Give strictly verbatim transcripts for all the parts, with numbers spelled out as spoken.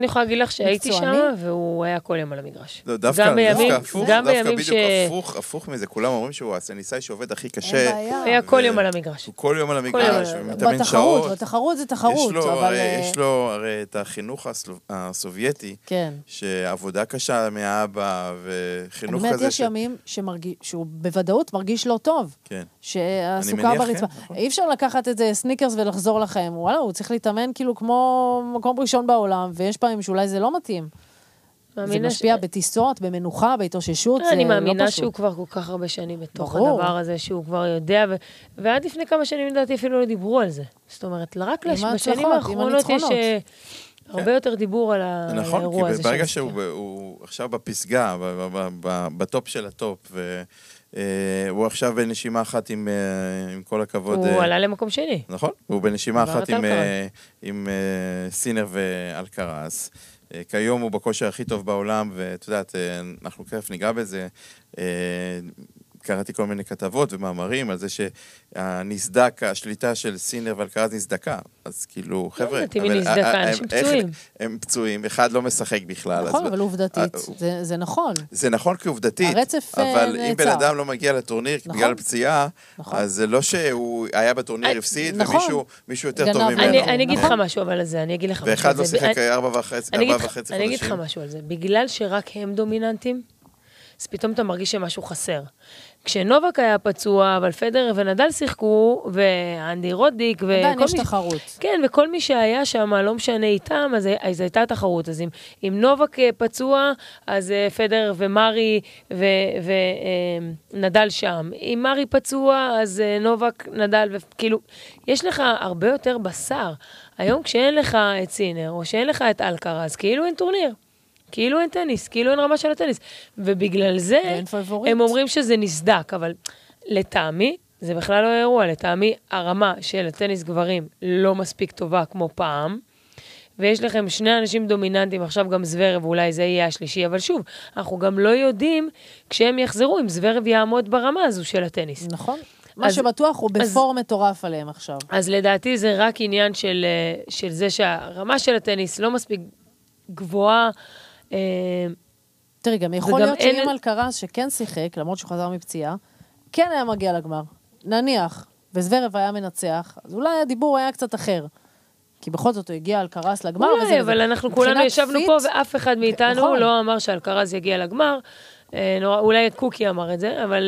אני יכולה להגיד לך שהייתי שם, והוא היה כל יום על המגרש. דווקא, דווקא הפוך, דווקא בדיוק הפוך, הפוך מזה. כולם אומרים שהוא הטניסאי שעובד הכי קשה. הוא היה כל יום על המגרש. הוא כל יום על המגרש, ומתאמן שעות. בתחרות זה תחרות. יש לו הרי את החינוך הסובייטי, שעבודה קשה מהאבא, וחינוך כזה. באמת יש ימים שהוא בוודאות מרגיש לא טוב. כן. שהסוכר ברצפה. אי אפשר לקחת את זה סניקרס ולחזור לכם. וואלה, הוא צריך להתאמן כאילו כמו מקום ראשון בעולם, ויש פעמים שאולי זה לא מתאים. זה משפיע בטיסות, במנוחה, בהתאוששות, זה לא פשוט. אני מאמינה שהוא כבר כל כך הרבה שנים בתוך הדבר הזה, שהוא כבר יודע, ועד לפני כמה שנים לדעתי אפילו לא דיברו על זה. זאת אומרת, רק בשנים האחרונות יש הרבה יותר דיבור על האירוע הזה. נכון, כי ברגע שהוא עכשיו בפסגה, בטופ של הטופ, הוא עכשיו בנשימה אחת עם כל הכבוד. הוא עלה למקום שני. נכון, הוא בנשימה אחת עם סינר ואלקרז. כיום הוא בכושר הכי טוב בעולם, ואת יודעת, אנחנו כיף ניגע בזה. קראתי כל מיני כתבות ומאמרים על זה שהנסדק, השליטה של סינר ואלקרז נסדקה. אז כאילו, חבר'ה... לא יודעת אם היא נסדקה, אנשים פצועים. הם פצועים, אחד לא משחק בכלל. נכון, אבל עובדתית, זה נכון. זה נכון כעובדתית, אבל אם בן אדם לא מגיע לטורניר בגלל פציעה, אז זה לא שהוא היה בטורניר הפסיד, ומישהו יותר טוב ממנו. אני אגיד לך משהו אבל על זה, אני אגיד לך משהו על זה. ואחד לא שיחק ארבע וחצי חודשים. אני אגיד לך משהו על זה. בגלל שרק הם דומיננטים, אז פתאום אתה מרגיש שמשהו חסר. כשנובק היה פצוע, אבל פדרר ונדל שיחקו, ואנדי רודיק, עדיין יש תחרות. כן, וכל מי שהיה שם, לא משנה איתם, אז, אז הייתה תחרות. אז אם, אם נובק פצוע, אז פדרר ומרי ונדל שם. אם מרי פצוע, אז נובק, נדל, וכאילו, יש לך הרבה יותר בשר. היום כשאין לך את סינר, או שאין לך את אלקרז, כאילו אין טורניר. כאילו אין טניס, כאילו אין רמה של הטניס. ובגלל זה, הם אומרים שזה נסדק, אבל לטעמי, זה בכלל לא אירוע, לטעמי, הרמה של הטניס גברים לא מספיק טובה כמו פעם, ויש לכם שני אנשים דומיננטים, עכשיו גם זוורב, ואולי זה יהיה השלישי, אבל שוב, אנחנו גם לא יודעים, כשהם יחזרו, אם זוורב יעמוד ברמה הזו של הטניס. נכון. מה שבטוח הוא בפור מטורף עליהם עכשיו. אז לדעתי זה רק עניין של, של זה שהרמה של הטניס לא מספיק גבוהה, תראי, גם יכול להיות שאם אלקרז שכן שיחק, למרות שהוא חזר מפציעה, כן היה מגיע לגמר. נניח, וזוורב היה מנצח, אז אולי הדיבור היה קצת אחר. כי בכל זאת הוא הגיע אלקרז לגמר. אולי, אבל אנחנו כולנו ישבנו פה, ואף אחד מאיתנו לא אמר שאלקרז יגיע לגמר. אולי קוקי אמר את זה, אבל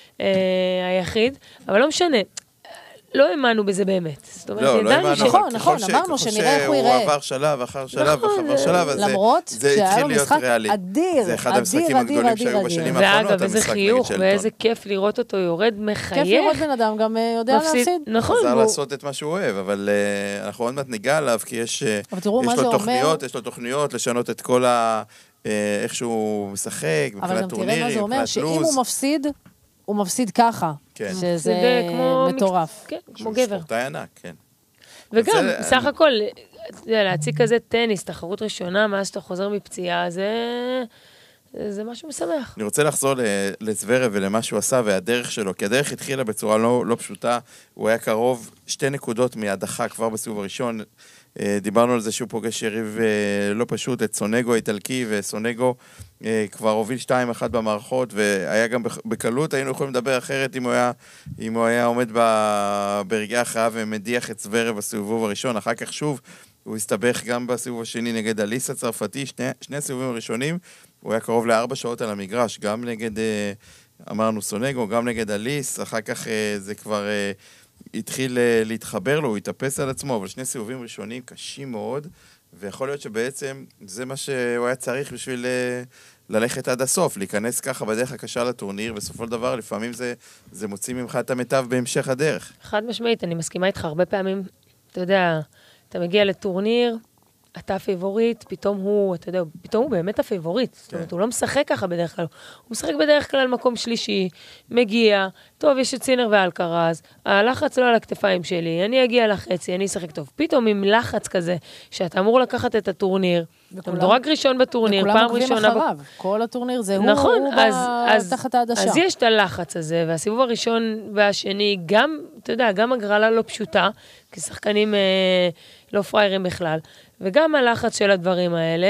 היחיד. אבל לא משנה. לא האמנו בזה באמת. לא, לא האמנו, נכון, נכון, אמרנו שנראה איך הוא יראה. הוא עבר שלב, אחר שלב, אחר שלב, למרות שהיה לו משחק אדיר, זה אחד המשחקים הגדולים שהיו בשנים האחרונות. ואגב, איזה חיוך, ואיזה כיף לראות אותו יורד מחייך. כיף לראות בן אדם, גם יודע להפסיד. נכון. חזר לעשות את מה שהוא אוהב, אבל אנחנו עוד מעט ניגע עליו, כי יש לו תוכניות, יש לו תוכניות לשנות את כל ה... איך שהוא משחק, מבחינת טורנירים, אבל גם תראה מה זה אומר, שאם הוא מפסיד, הוא מפסיד ככה, שזה מטורף. כן, כמו גבר. ספורטאי ענק, כן. וגם, בסך הכל, להציג כזה טניס, תחרות ראשונה, מאז שאתה חוזר מפציעה, זה משהו משמח. אני רוצה לחזור לזוורב ולמה שהוא עשה, והדרך שלו, כי הדרך התחילה בצורה לא פשוטה, הוא היה קרוב שתי נקודות מהדחה כבר בסיבוב הראשון, דיברנו על זה שהוא פוגש יריב לא פשוט, את סונגו האיטלקי, וסונגו כבר הוביל שתיים אחת במערכות, והיה גם בקלות, היינו יכולים לדבר אחרת אם הוא היה, אם הוא היה עומד ברגעי ההכרעה ומדיח את זוורב בסיבוב הראשון, אחר כך שוב הוא הסתבך גם בסיבוב השני נגד אליס הצרפתי, שני, שני הסיבובים הראשונים, הוא היה קרוב לארבע שעות על המגרש, גם נגד, אמרנו סונגו, גם נגד אליס, אחר כך זה כבר... התחיל להתחבר לו, הוא התאפס על עצמו, אבל שני סיבובים ראשונים קשים מאוד, ויכול להיות שבעצם זה מה שהוא היה צריך בשביל ללכת עד הסוף, להיכנס ככה בדרך הקשה לטורניר, בסופו של דבר לפעמים זה, זה מוציא ממך את המיטב בהמשך הדרך. חד משמעית, אני מסכימה איתך הרבה פעמים, אתה יודע, אתה מגיע לטורניר, אתה הפייבוריט, פתאום הוא, אתה יודע, פתאום הוא באמת הפייבוריט. זאת אומרת, הוא לא משחק ככה בדרך כלל. הוא משחק בדרך כלל מקום שלישי, מגיע, טוב, יש את סינר ואלקרז, הלחץ לא על הכתפיים שלי, אני אגיע לחצי, אני אשחק טוב. פתאום עם לחץ כזה, שאתה אמור לקחת את הטורניר, אתה מדורג ראשון בטורניר, פעם ראשונה... וכולם עוקבים אחריו, כל הטורניר זה הוא, הוא תחת העדשה. אז יש את הלחץ הזה, והסיבוב הראשון והשני, גם, אתה יודע, גם הגרלה לא פשוטה, כי שחקנים לא פריירים בכלל, וגם הלחץ של הדברים האלה,